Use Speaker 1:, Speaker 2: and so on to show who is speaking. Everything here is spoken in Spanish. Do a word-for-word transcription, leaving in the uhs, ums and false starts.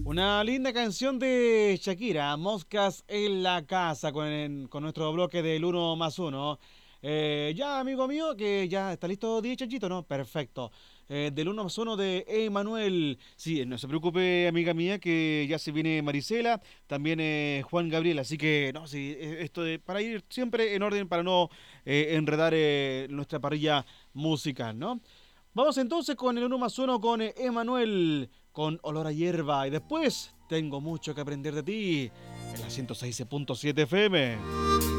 Speaker 1: Una linda canción de Shakira, Moscas en la casa, con, con nuestro bloque del uno más uno. Eh, ya, amigo mío, que ya está listo, diez chanchito, ¿no? Perfecto. Eh, del uno más uno de Emanuel. Sí, no se preocupe, amiga mía, que ya se viene Marisela, también eh, Juan Gabriel. Así que, no, sí, eh, esto de, para ir siempre en orden, para no eh, enredar eh, nuestra parrilla musical, ¿no? Vamos entonces con el uno más uno con eh, Emanuel, con Olor a Hierba. Y después, tengo mucho que aprender de ti, en la ciento seis punto siete F M.